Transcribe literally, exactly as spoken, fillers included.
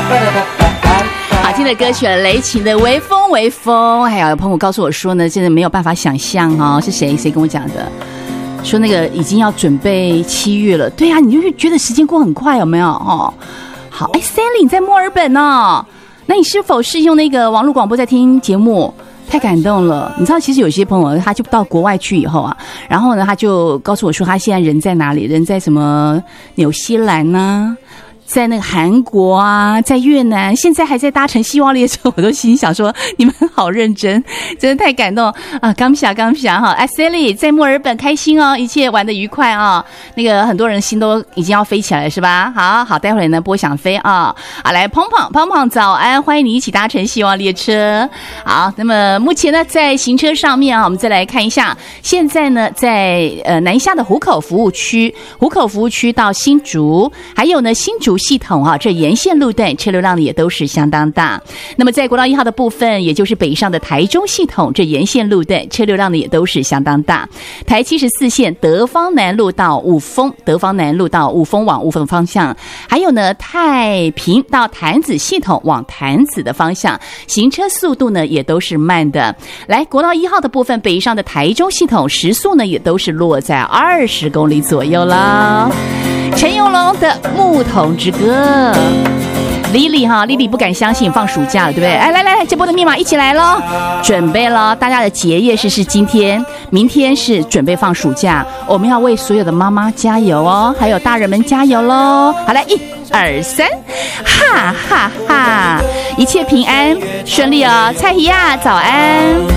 好听的歌曲，雷霆的微风微风。还有朋友告诉我说呢，真的没有办法想象哦，是谁谁跟我讲的？说那个已经要准备七月了。对啊，你就会觉得时间过很快，有没有？哦，好，哎 ，Sally 你在墨尔本哦，那你是否是用那个网络广播在听节目？太感动了！你知道，其实有些朋友他就到国外去以后啊，然后呢，他就告诉我说他现在人在哪里？人在什么纽西兰呢、啊？在那个韩国啊，在越南，现在还在搭乘希望列车，我都心想说你们好认真，真的太感动啊！刚想刚想哈，哎 ，Sally 在墨尔本开心哦，一切玩得愉快啊！那个很多人心都已经要飞起来了，是吧？好好，待会儿呢波想飞啊！好，来胖胖胖胖早安，欢迎你一起搭乘希望列车。好，那么目前呢在行车上面啊，我们再来看一下，现在呢在呃南下的湖口服务区，湖口服务区到新竹，还有呢新竹系统啊，这沿线路段车流量也都是相当大。那么在国道一号的部分，也就是北上的台中系统，这沿线路段车流量呢也都是相当大。台七十四线德芳南路到五丰，德芳南路到五丰往五丰方向，还有呢太平到潭子系统往潭子的方向，行车速度呢也都是慢的。来，国道一号的部分，北上的台中系统时速呢也都是落在二十公里左右了。陈永龙的《牧童之歌》，Lily 哈 ，Lily 不敢相信放暑假了，对不对？哎，来来来，这波的密码一起来咯，准备了，大家的结业式是今天，明天是准备放暑假，我们要为所有的妈妈加油哦，还有大人们加油咯。好，来一二三，哈哈哈，一切平安顺利哦，蔡怡亚早安。